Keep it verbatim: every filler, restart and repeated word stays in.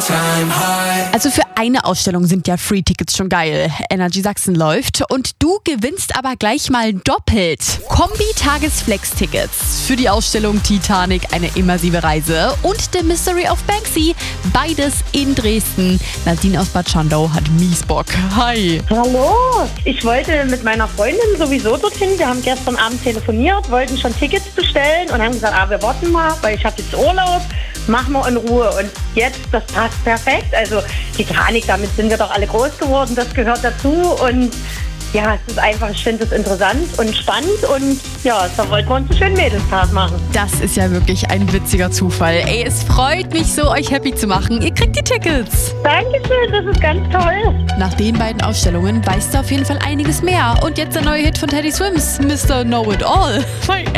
Also für eine Ausstellung sind ja Free-Tickets schon geil. Energy Sachsen läuft und du gewinnst aber gleich mal doppelt. Kombi-Tages-Flex-Tickets für die Ausstellung Titanic, eine immersive Reise und The Mystery of Banksy, beides in Dresden. Nadine aus Bad Schandau hat mies Bock. Hi. Hallo, ich wollte mit meiner Freundin sowieso dorthin. Wir haben gestern Abend telefoniert, wollten schon Tickets bestellen und haben gesagt, ah, wir warten mal, weil ich habe jetzt Urlaub. Machen wir in Ruhe. Und jetzt, das passt perfekt. Also Titanic, damit sind wir doch alle groß geworden. Das gehört dazu. Und ja, es ist einfach, ich finde es interessant und spannend. Und ja, da wollten wir uns einen schönen Mädelstag machen. Das ist ja wirklich ein witziger Zufall. Ey, es freut mich so, euch happy zu machen. Ihr kriegt die Tickets. Dankeschön, das ist ganz toll. Nach den beiden Ausstellungen weißt du auf jeden Fall einiges mehr. Und jetzt der neue Hit von Teddy Swims, Mister Know It All.